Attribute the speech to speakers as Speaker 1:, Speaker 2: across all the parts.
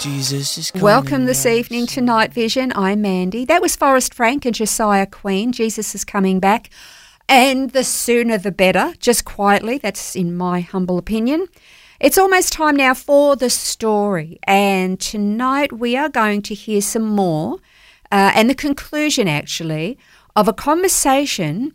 Speaker 1: Jesus is coming.
Speaker 2: Welcome this evening to Night Vision. I'm Mandy. That was Forrest Frank and Josiah Queen. Jesus is coming back. And the sooner the better, just quietly. That's in my humble opinion. It's almost time now for the story. And tonight we are going to hear some more, and the conclusion actually, of a conversation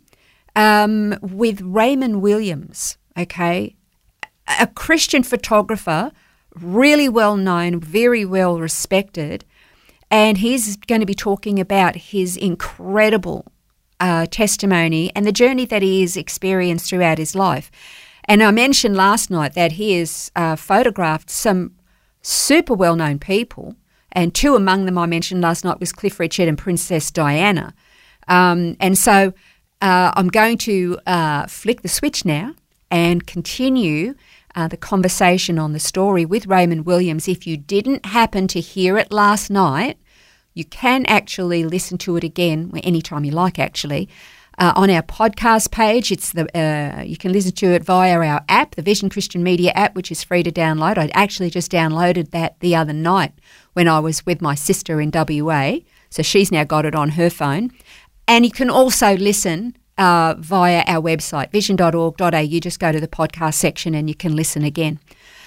Speaker 2: with Raymond Williams, okay? A Christian photographer, really well known, very well respected, and he's going to be talking about his incredible testimony and the journey that he has experienced throughout his life. And I mentioned last night that he has photographed some super well-known people, and two among them I mentioned last night was Cliff Richard and Princess Diana. And so I'm going to flick the switch now and continue the conversation on the story with Raymond Williams. If you didn't happen to hear it last night, you can actually listen to it again anytime you like, actually. On our podcast page, it's you can listen to it via our app, the Vision Christian Media app, which is free to download. I actually just downloaded that the other night when I was with my sister in WA, so she's now got it on her phone. And you can also listen via our website, vision.org.au. Just go to the podcast section and you can listen again.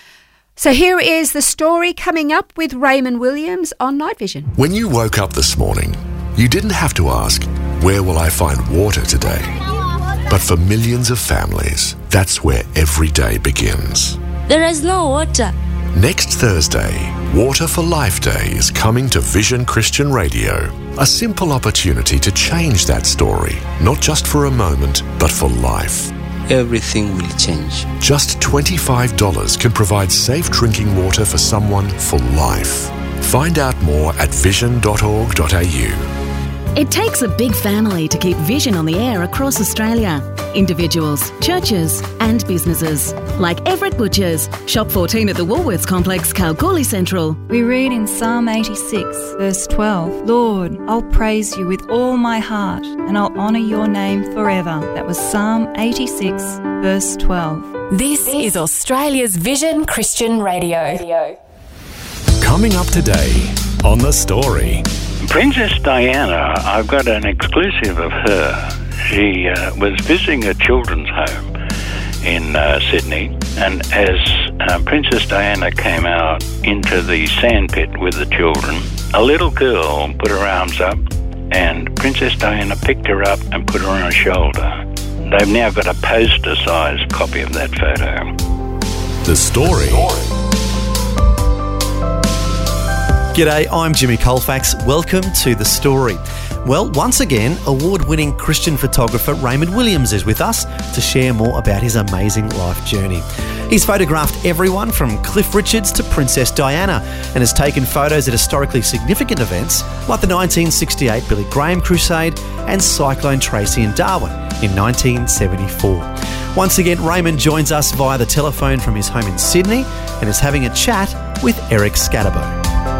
Speaker 2: So here is the story coming up with Raymond Williams on Night Vision.
Speaker 3: When you woke up this morning, you didn't have to ask, where will I find water today? But for millions of families, that's where every day begins.
Speaker 4: There is no water.
Speaker 3: Next Thursday, Water for Life Day is coming to Vision Christian Radio. A simple opportunity to change that story, not just for a moment, but for life.
Speaker 1: Everything will change.
Speaker 3: Just $25 can provide safe drinking water for someone for life. Find out more at vision.org.au.
Speaker 5: It takes a big family to keep Vision on the air across Australia. Individuals, churches and businesses. Like Everett Butchers, Shop 14 at the Woolworths Complex, Kalgoorlie Central.
Speaker 6: We read in Psalm 86, verse 12, Lord, I'll praise you with all my heart and I'll honour your name forever. That was Psalm 86, verse 12.
Speaker 7: This is Australia's Vision Christian Radio.
Speaker 3: Coming up today on The Story.
Speaker 8: Princess Diana, I've got an exclusive of her. She was visiting a children's home in Sydney, and as Princess Diana came out into the sandpit with the children, a little girl put her arms up, and Princess Diana picked her up and put her on her shoulder. They've now got a poster-sized copy of that photo.
Speaker 3: The Story.
Speaker 9: G'day, I'm Jimmy Colfax. Welcome to The Story. Well, once again, award-winning Christian photographer Raymond Williams is with us to share more about his amazing life journey. He's photographed everyone from Cliff Richards to Princess Diana and has taken photos at historically significant events like the 1968 Billy Graham Crusade and Cyclone Tracy in Darwin in 1974. Once again, Raymond joins us via the telephone from his home in Sydney and is having a chat with Eric Scatterbo.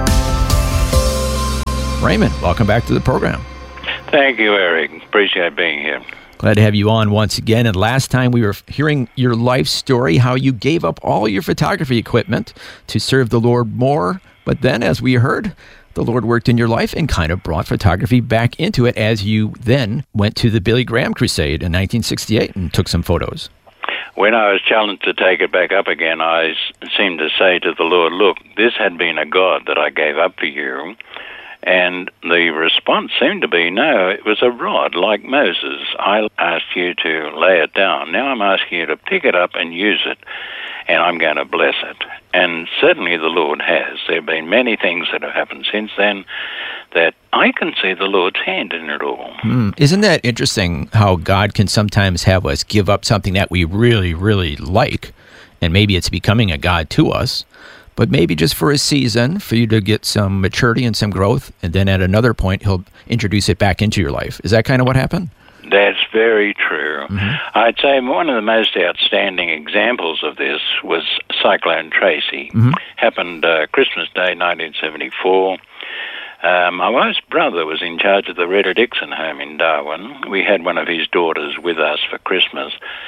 Speaker 10: Raymond, welcome back to the program.
Speaker 8: Thank you, Eric. Appreciate being here.
Speaker 10: Glad to have you on once again. And last time we were hearing your life story, how you gave up all your photography equipment to serve the Lord more. But then, as we heard, the Lord worked in your life and kind of brought photography back into it as you then went to the Billy Graham Crusade in 1968 and took some photos.
Speaker 8: When I was challenged to take it back up again, I seemed to say to the Lord, look, this had been a God that I gave up for you. And the response seemed to be, no, it was a rod like Moses. I asked you to lay it down. Now I'm asking you to pick it up and use it, and I'm going to bless it. And certainly the Lord has. There have been many things that have happened since then that I can see the Lord's hand in it all.
Speaker 10: Isn't that interesting how God can sometimes have us give up something that we really, really like, and maybe it's becoming a God to us, but maybe just for a season, for you to get some maturity and some growth, and then at another point, he'll introduce it back into your life. Is that kind of what happened?
Speaker 8: That's very true. Mm-hmm. I'd say one of the most outstanding examples of this was Cyclone Tracy. Mm-hmm. Happened Christmas Day, 1974. My wife's brother was in charge of the Retta Dixon home in Darwin. We had one of his daughters with us for Christmas.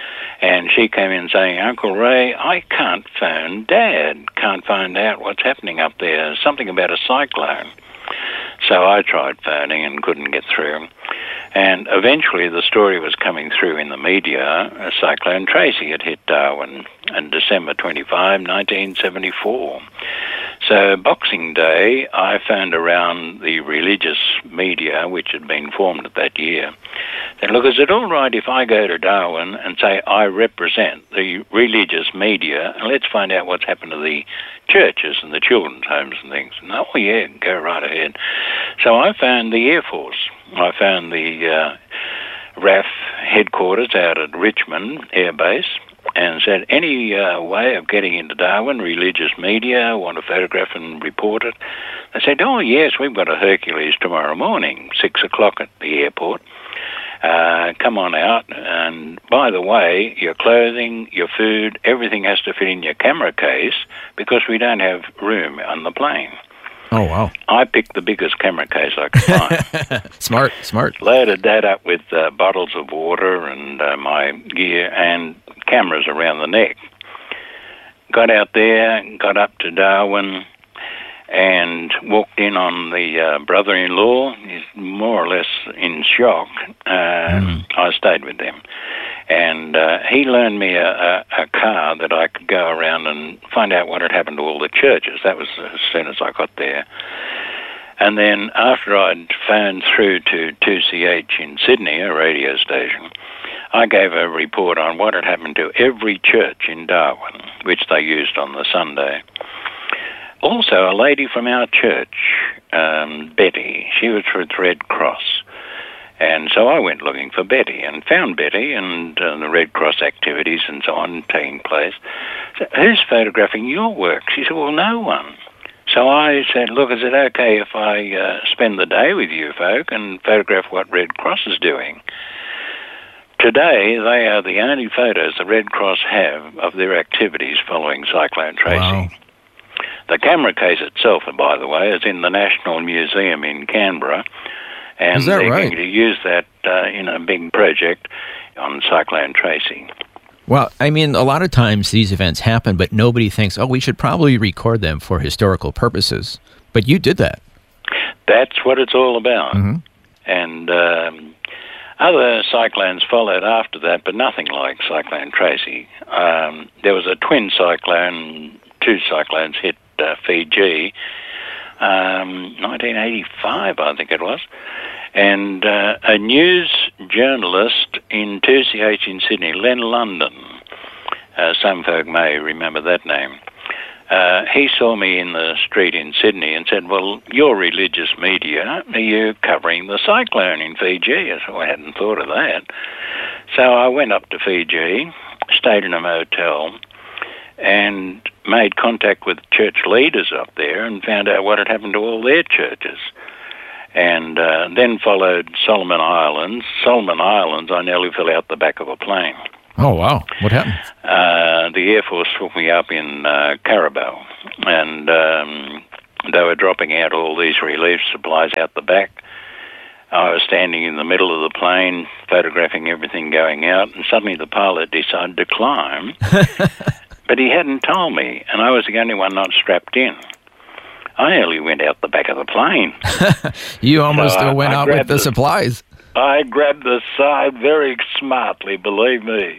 Speaker 8: And she came in saying, Uncle Ray, I can't phone Dad. Can't find out what's happening up there. Something about a cyclone. So I tried phoning and couldn't get through. And eventually the story was coming through in the media. Cyclone Tracy had hit Darwin on December 25, 1974. So Boxing Day, I phoned around the religious media, which had been formed that year. Said, look, is it all right if I go to Darwin and say I represent the religious media, and let's find out what's happened to the churches and the children's homes and things? And, oh, yeah, go right ahead. So I found the Air Force. I found the RAF headquarters out at Richmond Air Base and said, any way of getting into Darwin, religious media, want to photograph and report it? They said, oh, yes, we've got a Hercules tomorrow morning, 6 o'clock at the airport. Come on out, and by the way, your clothing, your food, everything has to fit in your camera case because we don't have room on the plane.
Speaker 10: Oh, wow.
Speaker 8: I picked the biggest camera case I could find.
Speaker 10: Smart.
Speaker 8: Loaded that up with bottles of water and my gear and cameras around the neck. Got out there, got up to Darwin, and walked in on the brother-in-law. He's more or less in shock. I stayed with them. And he loaned me a car that I could go around and find out what had happened to all the churches. That was as soon as I got there. And then after I'd phoned through to 2CH in Sydney, a radio station, I gave a report on what had happened to every church in Darwin, which they used on the Sunday. Also, a lady from our church, Betty, she was with Red Cross. And so I went looking for Betty and found Betty and the Red Cross activities and so on taking place. So, who's photographing your work? She said, well, no one. So I said, look, is it okay if I spend the day with you folk and photograph what Red Cross is doing? Today, they are the only photos the Red Cross have of their activities following Cyclone Tracy.
Speaker 10: Wow.
Speaker 8: The camera case itself, by the way, is in the National Museum in Canberra. And
Speaker 10: is that
Speaker 8: they're
Speaker 10: right?
Speaker 8: going to use that in a big project on Cyclone Tracy.
Speaker 10: Well, I mean, a lot of times these events happen, but nobody thinks, oh, we should probably record them for historical purposes. But you did that.
Speaker 8: That's what it's all about.
Speaker 10: Mm-hmm.
Speaker 8: And other cyclones followed after that, but nothing like Cyclone Tracy. There was a twin cyclone, two cyclones hit Fiji, 1985, I think it was. And a news journalist in 2CH in Sydney, Len London, some folk may remember that name, he saw me in the street in Sydney and said, well, you're religious media, are you covering the cyclone in Fiji? So I hadn't thought of that. So I went up to Fiji, stayed in a motel, and made contact with church leaders up there and found out what had happened to all their churches. And then followed Solomon Islands. Solomon Islands, I nearly fell out the back of a plane.
Speaker 10: Oh, wow. What happened?
Speaker 8: The Air Force took me up in Carabao, and they were dropping out all these relief supplies out the back. I was standing in the middle of the plane, photographing everything going out, and suddenly the pilot decided to climb. But he hadn't told me, and I was the only one not strapped in. I nearly went out the back of the plane.
Speaker 10: You almost went out with the supplies.
Speaker 8: I grabbed the side very smartly, believe me.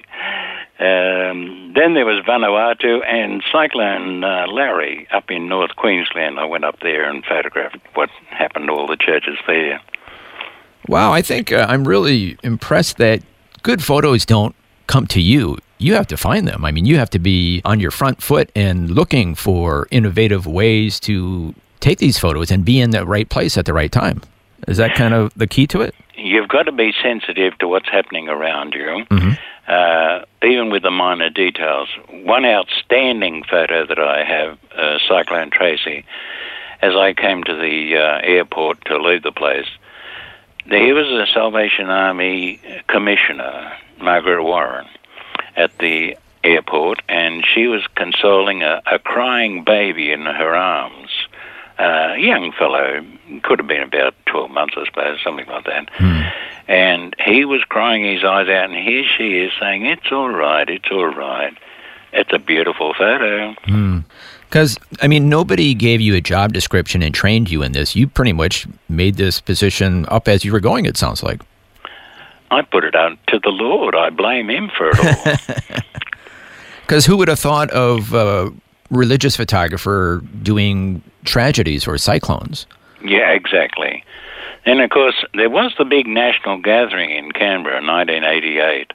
Speaker 8: Then there was Vanuatu and Cyclone Larry up in North Queensland. I went up there and photographed what happened to all the churches there.
Speaker 10: Wow, I think I'm really impressed that good photos don't come to you. You have to find them. I mean, you have to be on your front foot and looking for innovative ways to take these photos and be in the right place at the right time. Is that kind of the key to it?
Speaker 8: You've got to be sensitive to what's happening around you, even with the minor details. One outstanding photo that I have, Cyclone Tracy, as I came to the airport to leave the place, there was a Salvation Army commissioner, Margaret Warren, at the airport, and she was consoling a crying baby in her arms. A young fellow, could have been about 12 months, I suppose, something like that. And he was crying his eyes out, and here she is saying, it's all right, it's all right. It's a beautiful photo.
Speaker 10: Because, nobody gave you a job description and trained you in this. You pretty much made this position up as you were going, it sounds like.
Speaker 8: I put it out to the Lord. I blame him for it all.
Speaker 10: Because who would have thought of a religious photographer doing tragedies or cyclones?
Speaker 8: Yeah, exactly. And, of course, there was the big national gathering in Canberra in 1988.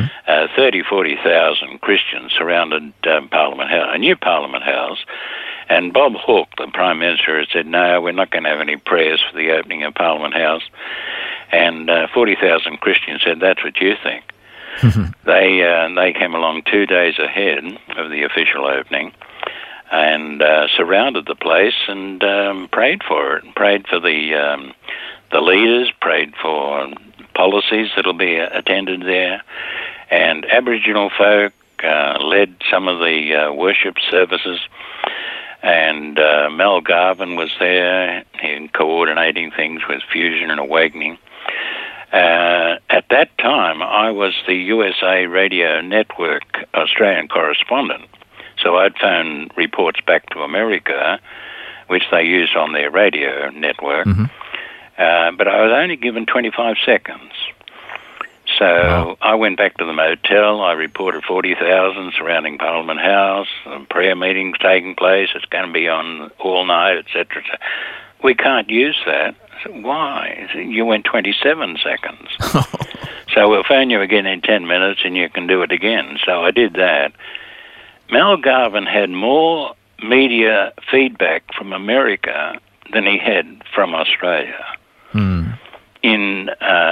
Speaker 8: 40,000 Christians surrounded Parliament House, a new Parliament House, and Bob Hawke, the Prime Minister, had said, no, we're not going to have any prayers for the opening of Parliament House. And 40,000 Christians said, that's what you think. They came along 2 days ahead of the official opening and surrounded the place and prayed for it, prayed for the leaders, prayed for policies that'll be attended there, and Aboriginal folk led some of the worship services, and Mel Garvin was there in coordinating things with Fusion and Awakening. At that time, I was the USA Radio Network Australian correspondent, so I'd phone reports back to America, which they used on their radio network, but I was only given 25 seconds. So I went back to the motel. I reported 40,000 surrounding Parliament House, prayer meetings taking place. It's going to be on all night, etc. We can't use that. I said, why? You went 27 seconds. So we'll phone you again in 10 minutes and you can do it again. So I did that. Mel Garvin had more media feedback from America than he had from Australia. In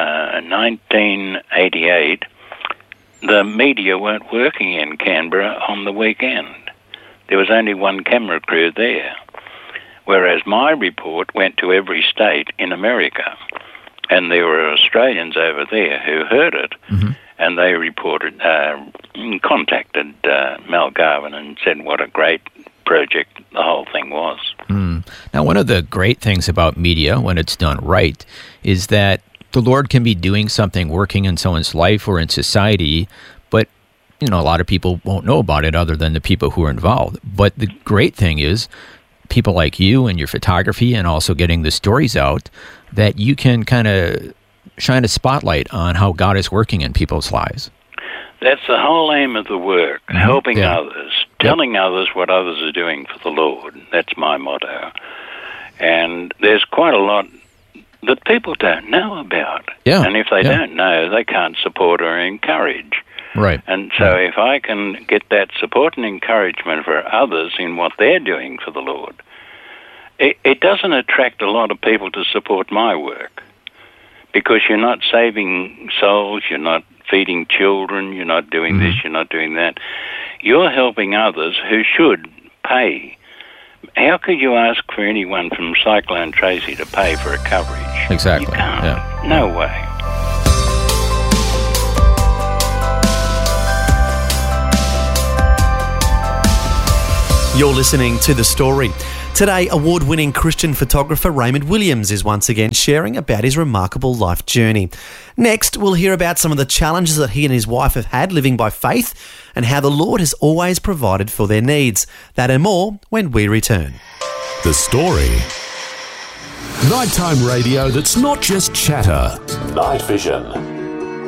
Speaker 8: 1988, the media weren't working in Canberra on the weekend. There was only one camera crew there, whereas my report went to every state in America, and there were Australians over there who heard it, and they reported, contacted Mel Garvin and said what a great project the whole thing was. Now, one of the great things about media, when it's done right, is that the Lord can be doing something, working in someone's life or in society, but, a lot of people won't know about it other than the people who are involved. But the great thing is people like you and your photography and also getting the stories out, that you can kind of shine a spotlight on how God is working in people's lives. That's the whole aim of the work, helping others, telling others what others are doing for the Lord. That's my motto. And there's quite a lot that people don't know about. And if they don't know, they can't support or encourage. Right. And so if I can get that support and encouragement for others in what they're doing for the Lord, it doesn't attract a lot of people to support my work, because you're not saving souls, you're not feeding children, you're not doing this, you're not doing that. You're helping others who should pay. How could you ask for anyone from Cyclone Tracy to pay for a coverage? Exactly. You can't. No way.
Speaker 9: You're listening to The Story. Today, award-winning Christian photographer Raymond Williams is once again sharing about his remarkable life journey. Next, we'll hear about some of the challenges that he and his wife have had living by faith and how the Lord has always provided for their needs. That and more when we return.
Speaker 3: The Story. Nighttime radio that's not just chatter. Night Vision.